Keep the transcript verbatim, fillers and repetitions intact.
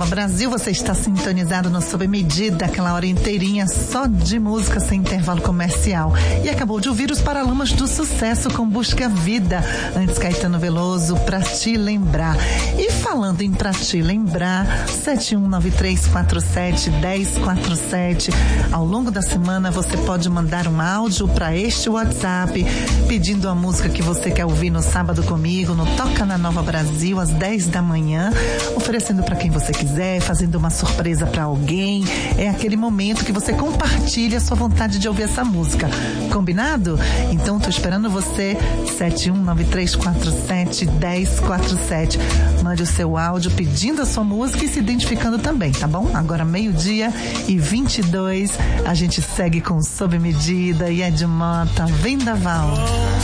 Brasil, você está sintonizado no Sob Medida, aquela hora inteirinha só de música sem intervalo comercial. E acabou de ouvir os Paralamas do Sucesso com Busca Vida. Antes, Caetano Veloso, Pra Te Lembrar. E falando em Pra Te Lembrar, sete um nove três quatro sete um zero quatro sete. Ao longo da semana você pode mandar um áudio para este WhatsApp pedindo a música que você quer ouvir no sábado comigo, no Toca na Nova Brasil, às dez da manhã, oferecendo para quem você quiser, fazendo uma surpresa para alguém. É aquele momento que você compartilha a sua vontade de ouvir essa música. Combinado? Então tô esperando você, sete um nove três quatro sete um zero quatro sete. Mande o seu áudio pedindo a sua música e se identificando também, tá bom? Agora meio-dia e vinte e dois, a gente segue com Sob Medida e Ed Mota, Vendaval.